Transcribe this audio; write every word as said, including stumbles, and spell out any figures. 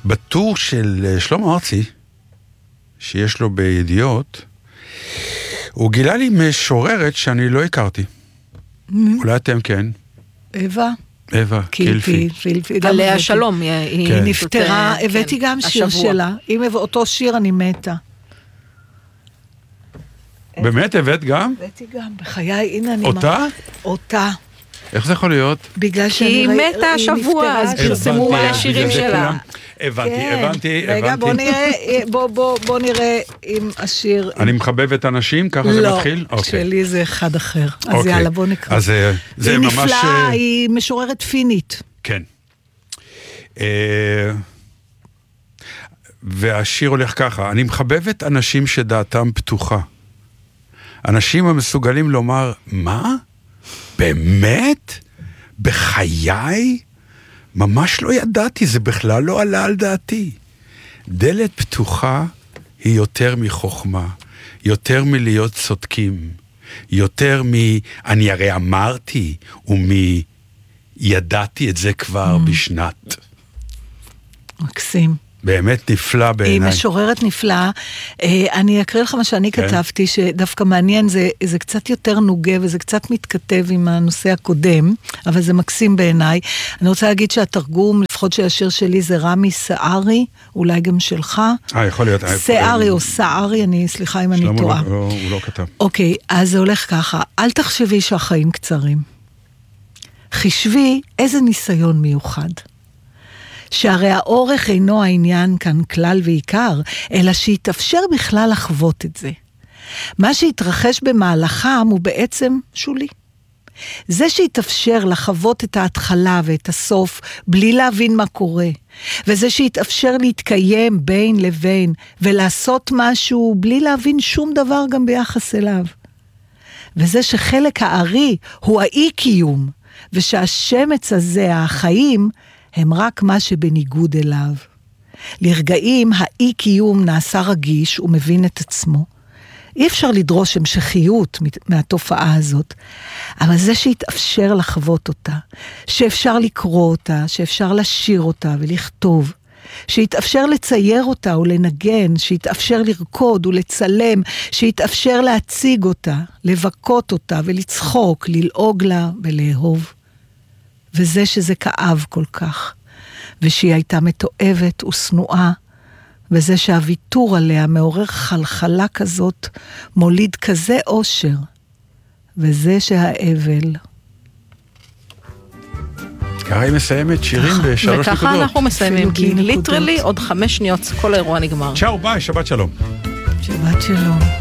בטור של שלמה ארצי, שיש לו בידיעות, הוא גילה לי משוררת שאני לא הכרתי. אולי אתם כן. אווה. אווה, קילפי. עליה שלום. היא נפטרה, הבאתי גם שיר שלה. אם אותו שיר אני מתה. באמת הבאת גם? הבאתי גם, בחיי, הנה אני... אותה? אותה. איך זה יכול להיות? בגלל כי היא מתה השבוע, אז פרסמו מלא שירים שלה. הבנתי, הבנתי, רגע, הבנתי. בוא נראה, בוא, בוא, בוא נראה אם השיר... אני מחבב את אנשים, ככה זה מתחיל? לא, שלי זה אחד אחר. אז יאללה, בוא נקרא. אז זה ממש... היא נפלאה, היא משוררת פינית. כן. והשיר הולך ככה, אני מחבבת אנשים שדעתם פתוחה. אנשים המסוגלים לומר, מה? באמת? בחיי? ממש לא ידעתי, זה בכלל לא עלה על דעתי. דלת פתוחה היא יותר מחוכמה, יותר מלהיות צודקים, יותר מ... אני הרי אמרתי, ומי ידעתי את זה כבר mm. בשנת. מקסים. באמת נפלא בעיניי. היא משוררת נפלאה. אני אקריא לך מה שאני כן. כתבתי, שדווקא מעניין, זה, זה קצת יותר נוגע, וזה קצת מתכתב עם הנושא הקודם, אבל זה מקסים בעיניי. אני רוצה להגיד שהתרגום, לפחות של השיר שלי, זה רמי סערי, אולי גם שלך. אה, יכול להיות. סערי או סערי, אני, סליחה אם אני טועה. לא, הוא לא כתב. אוקיי, אז זה הולך ככה. אל תחשבי שהחיים קצרים. חשבי איזה ניסיון מיוחד. שהרי האורך אינו העניין כאן כלל ועיקר, אלא שיתאפשר בכלל לחוות את זה. מה שהתרחש במהלכם הוא בעצם שולי. זה שהתאפשר לחוות את ההתחלה ואת הסוף בלי להבין מה קורה, וזה שהתאפשר להתקיים בין לבין ולעשות משהו בלי להבין שום דבר גם ביחס אליו. וזה שחלק הארי הוא האי-קיום, ושהשמץ הזה, החיים, הם רק מה שבניגוד אליו. לרגעים האי-קיום נעשה רגיש ומבין את עצמו. אי אפשר לדרוש המשכיות מהתופעה הזאת, אבל זה שהתאפשר לחוות אותה, שאפשר לקרוא אותה, שאפשר לשיר אותה ולכתוב, שהתאפשר לצייר אותה ולנגן, שהתאפשר לרקוד ולצלם, שהתאפשר להציג אותה, לבקות אותה ולצחוק, ללעוג לה ולאהוב. וזה שזה כאב כל כך, ושהיא הייתה מתואבת וסנועה, וזה שהוויתור עליה מעורר חלחלה כזאת, מוליד כזה אושר, וזה שהאבל. ככה היא מסיימת שירים בשלוש נקודות. וככה אנחנו מסיימים, כי ליטרלי עוד חמש שניות כל האירוע נגמר. צ'או, ביי, שבת שלום. שבת שלום.